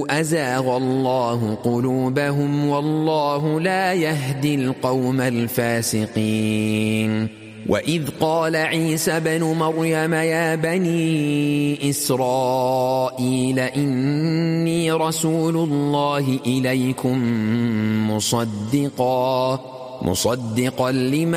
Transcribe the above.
أزاغ الله قلوبهم والله لا يهدي القوم الفاسقين. وإذ قال عيسى بن مريم يا بني إسرائيل إني رسول الله إليكم مصدقا لما